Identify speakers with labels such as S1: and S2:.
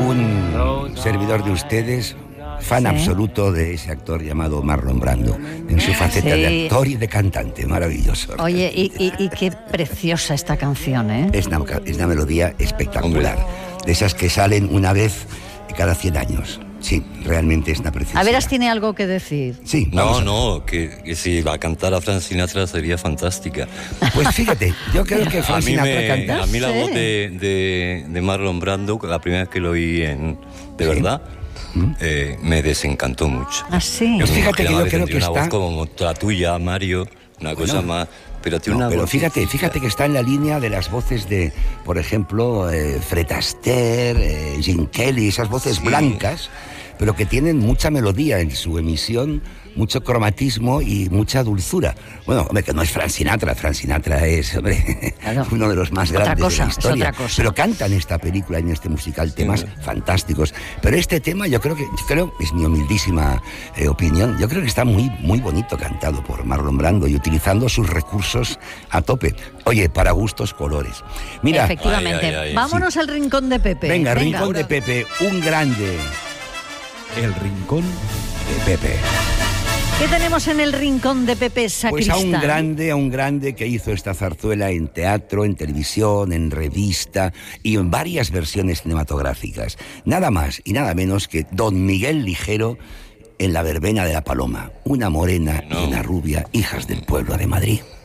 S1: un servidor de ustedes, fan absoluto de ese actor llamado Marlon Brando, en su faceta de actor y de cantante, maravilloso.
S2: Oye, y qué preciosa esta canción, ¿eh?
S1: Es una melodía espectacular, de esas que salen una vez cada 100 años. Sí, realmente es una preciosidad.
S2: A veras tiene algo que decir.
S1: Sí.
S3: Que si la cantara Frank Sinatra sería fantástica.
S1: Pues fíjate, yo creo que Frank Sinatra canta.
S3: A mí la voz de Marlon Brando, la primera vez que lo oí verdad, me desencantó mucho.
S2: ¿Ah, sí?
S1: Pues fíjate que yo creo que
S3: una
S1: está...
S3: voz como la tuya, Mario, una cosa más... Pero tiene una voz...
S1: Fíjate que está en la línea de las voces de, por ejemplo, Fred Astaire, Gene Kelly, esas voces blancas, pero que tienen mucha melodía en su emisión, mucho cromatismo y mucha dulzura. Bueno, hombre, que no es Frank Sinatra. Frank Sinatra es, uno de los más grandes de la historia. Pero canta en esta película, en este musical, temas fantásticos. Pero este tema, yo creo, es mi humildísima opinión, yo creo que está muy, muy bonito cantado por Marlon Brando y utilizando sus recursos a tope. Oye, para gustos, colores. Mira,
S2: efectivamente. Vámonos al rincón de Pepe.
S1: Venga, rincón de Pepe, un grande.
S4: El rincón
S1: de Pepe.
S2: ¿Qué tenemos en el rincón de Pepe Sacristán?
S1: Pues a un grande que hizo esta zarzuela en teatro, en televisión, en revista y en varias versiones cinematográficas. Nada más y nada menos que Don Miguel Ligero en La verbena de la Paloma. Una morena y una rubia, hijas del pueblo de Madrid.